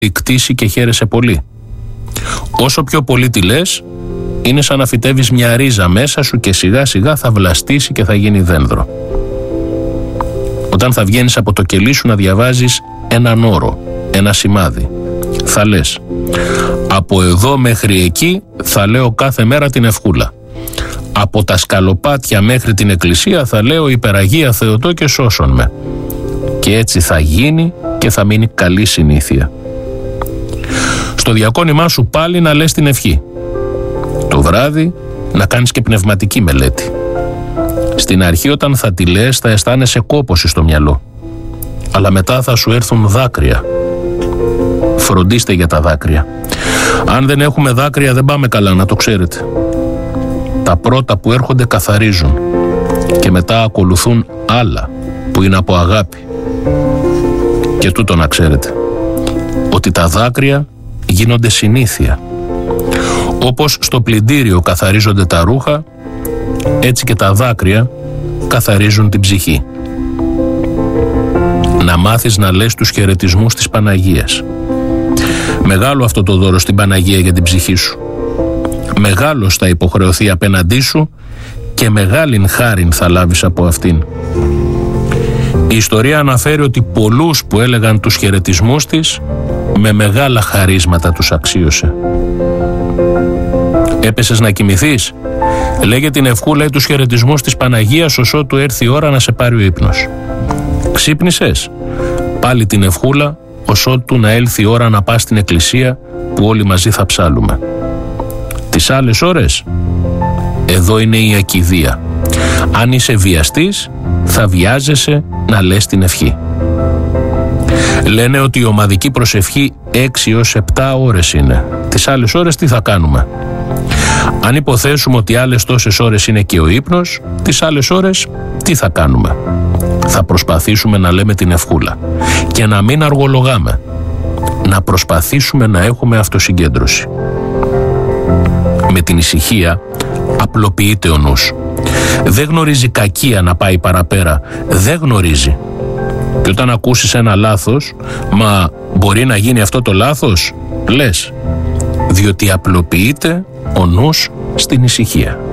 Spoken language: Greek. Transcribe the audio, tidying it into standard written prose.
κτήσει και χαίρεσαι πολύ. Όσο πιο πολύ τη λες, είναι σαν να φυτεύεις μια ρίζα μέσα σου και σιγά σιγά θα βλαστήσει και θα γίνει δένδρο. Όταν θα βγαίνεις από το κελί σου να διαβάζεις έναν όρο, ένα σημάδι, θα λες: από εδώ μέχρι εκεί θα λέω κάθε μέρα την ευχούλα. Από τα σκαλοπάτια μέχρι την εκκλησία θα λέω υπεραγία Θεοτό και σώσον με. Και έτσι θα γίνει και θα μείνει καλή συνήθεια. Στο διακόνημά σου πάλι να λες την ευχή. Το βράδυ να κάνεις και πνευματική μελέτη. Στην αρχή όταν θα τη λες θα αισθάνεσαι κόπωση στο μυαλό. Αλλά μετά θα σου έρθουν δάκρυα. Φροντίστε για τα δάκρυα. Αν δεν έχουμε δάκρυα δεν πάμε καλά, να το ξέρετε. Τα πρώτα που έρχονται καθαρίζουν και μετά ακολουθούν άλλα που είναι από αγάπη. Και τούτο να ξέρετε, ότι τα δάκρυα γίνονται συνήθεια. Όπως στο πλυντήριο καθαρίζονται τα ρούχα, έτσι και τα δάκρυα καθαρίζουν την ψυχή. Να μάθεις να λες τους χαιρετισμούς της Παναγίας. Μεγάλο αυτό το δώρο στην Παναγία για την ψυχή σου. Μεγάλος θα υποχρεωθεί απέναντί σου και μεγάλην χάριν θα λάβεις από αυτήν. Η ιστορία αναφέρει ότι πολλούς που έλεγαν τους χαιρετισμούς της, με μεγάλα χαρίσματα τους αξίωσε. Έπεσες να κοιμηθείς? Λέγε την ευχούλα ή τους χαιρετισμούς της Παναγίας ωσότου έρθει η ώρα να σε πάρει ο ύπνος. Ξύπνησες? Πάλι την ευχούλα ωσότου να έλθει η ώρα να πας στην εκκλησία που όλοι μαζί θα ψάλουμε. Τις άλλες ώρες, εδώ είναι η ακηδία. Αν είσαι βιαστής, θα βιάζεσαι να λες την ευχή. Λένε ότι η ομαδική προσευχή 6 έως 7 ώρες είναι. Τις άλλες ώρες τι θα κάνουμε? Αν υποθέσουμε ότι άλλες τόσες ώρες είναι και ο ύπνος, τις άλλες ώρες τι θα κάνουμε? Θα προσπαθήσουμε να λέμε την ευχούλα και να μην αργολογάμε. Να προσπαθήσουμε να έχουμε αυτοσυγκέντρωση. Με την ησυχία απλοποιείται ο νους. Δεν γνωρίζει κακία να πάει παραπέρα. Δεν γνωρίζει. Και όταν ακούσεις ένα λάθος, μα μπορεί να γίνει αυτό το λάθος, λες, διότι απλοποιείται ο νους στην ησυχία.